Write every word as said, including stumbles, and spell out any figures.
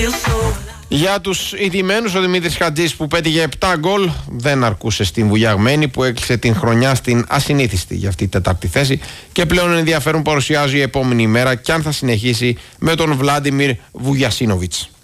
Για τους ηττημένους, ο Δημήτρης Χατζής που πέτυχε επτά γκολ δεν αρκούσε στην Βουλιαγμένη που έκλεισε την χρονιά στην ασυνήθιστη για αυτή τη τετάρτη θέση και πλέον ενδιαφέρον παρουσιάζει η επόμενη ημέρα και αν θα συνεχίσει με τον Βλάντιμιρ Βουγιασίνοβιτς.